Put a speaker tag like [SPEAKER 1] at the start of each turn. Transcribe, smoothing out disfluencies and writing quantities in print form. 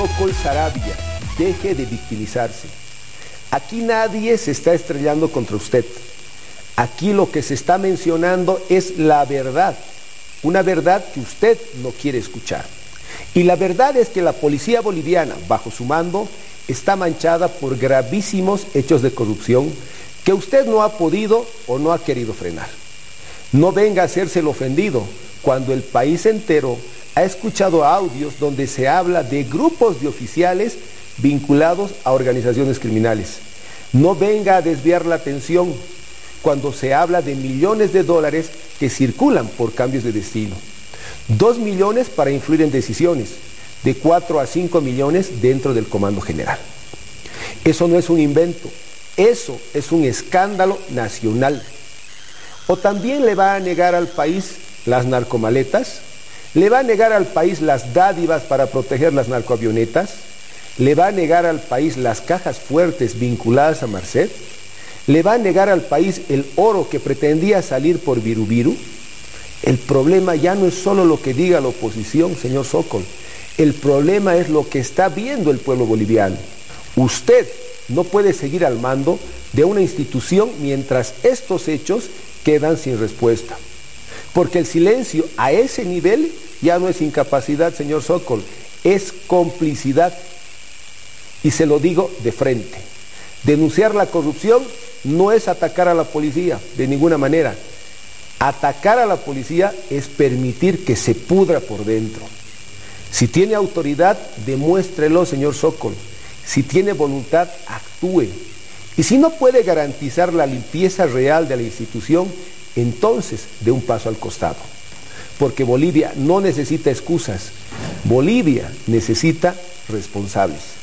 [SPEAKER 1] Sokol Sarabia, deje de victimizarse. Aquí nadie se está estrellando contra usted. Aquí lo que se está mencionando es la verdad, una verdad que usted no quiere escuchar. Y la verdad es que la policía boliviana, bajo su mando, está manchada por gravísimos hechos de corrupción que usted no ha podido o no ha querido frenar. No venga a hacerse el ofendido cuando el país entero ha escuchado audios donde se habla de grupos de oficiales vinculados a organizaciones criminales. No venga a desviar la atención cuando se habla de millones de dólares que circulan por cambios de destino. 2 millones para influir en decisiones, de 4 a 5 millones dentro del Comando General. Eso no es un invento, eso es un escándalo nacional. O también le va a negar al país las narcomaletas, le va a negar al país las dádivas para proteger las narcoavionetas, le va a negar al país las cajas fuertes vinculadas a Marcet, le va a negar al país el oro que pretendía salir por Virubiru. El problema ya no es solo lo que diga la oposición, señor Sokol, el problema es lo que está viendo el pueblo boliviano. Usted no puede seguir al mando de una institución mientras estos hechos quedan sin respuesta. Porque el silencio a ese nivel ya no es incapacidad, señor Sokol, es complicidad. Y se lo digo de frente. Denunciar la corrupción no es atacar a la policía, de ninguna manera. Atacar a la policía es permitir que se pudra por dentro. Si tiene autoridad, demuéstrelo, señor Sokol. Si tiene voluntad, actúe. Y si no puede garantizar la limpieza real de la institución, entonces dé un paso al costado. Porque Bolivia no necesita excusas, Bolivia necesita responsables.